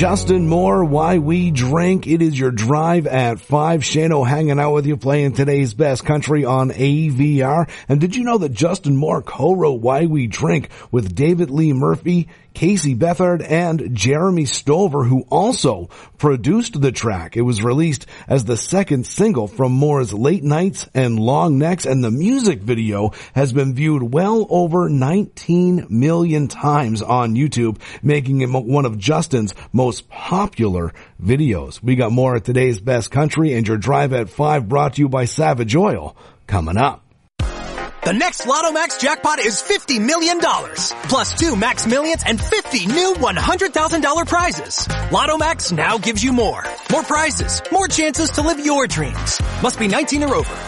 Justin Moore, Why We Drink. It is your drive at 5. Shano hanging out with you, playing today's best country on AVR. And did you know that Justin Moore co-wrote Why We Drink with David Lee Murphy, Casey Beathard, and Jeremy Stover, who also produced the track? It was released as the second single from Moore's Late Nights and Long Necks, and the music video has been viewed well over 19 million times on YouTube, making it one of Justin's most popular videos. We got more at today's best country and your drive at 5, brought to you by Savage Oil, coming up. The next Lotto Max jackpot is $50 million. Plus 2 Max Millions and 50 new $100,000 prizes. Lotto Max now gives you more. More prizes, more chances to live your dreams. Must be 19 or over.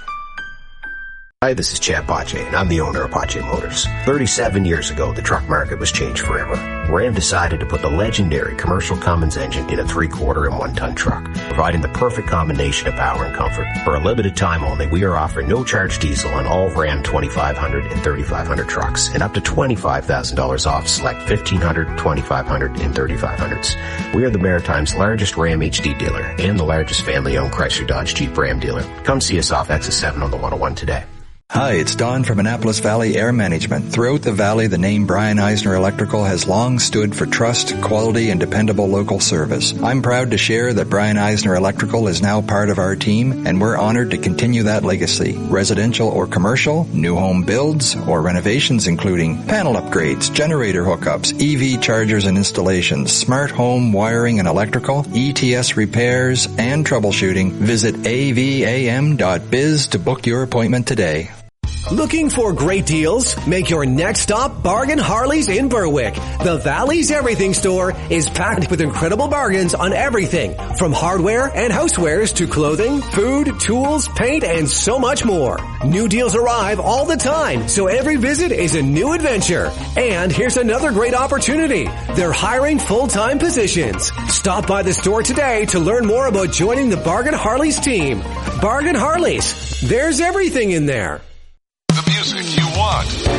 Hi, this is Chad Pache, and I'm the owner of Pache Motors. 37 years ago, the truck market was changed forever. Ram decided to put the legendary commercial Cummins engine in a 3/4 and 1-ton truck, providing the perfect combination of power and comfort. For a limited time only, we are offering no-charge diesel on all Ram 2500 and 3500 trucks, and up to $25,000 off select 1500, 2500, and 3500s. We are the Maritime's largest Ram HD dealer and the largest family-owned Chrysler Dodge Jeep Ram dealer. Come see us off Exit 7 on the 101 today. Hi, it's Don from Annapolis Valley Air Management. Throughout the valley, the name Brian Eisner Electrical has long stood for trust, quality, and dependable local service. I'm proud to share that Brian Eisner Electrical is now part of our team, and we're honored to continue that legacy. Residential or commercial, new home builds, or renovations including panel upgrades, generator hookups, EV chargers and installations, smart home wiring and electrical, ETS repairs, and troubleshooting. Visit avam.biz to book your appointment today. Looking for great deals? Make your next stop Bargain Harley's in Berwick. The Valley's Everything store is packed with incredible bargains on everything from hardware and housewares to clothing, food, tools, paint, and so much more. New deals arrive all the time, so every visit is a new adventure. And here's another great opportunity. They're hiring full-time positions. Stop by the store today to learn more about joining the Bargain Harley's team. Bargain Harley's. There's everything in there. The music you want.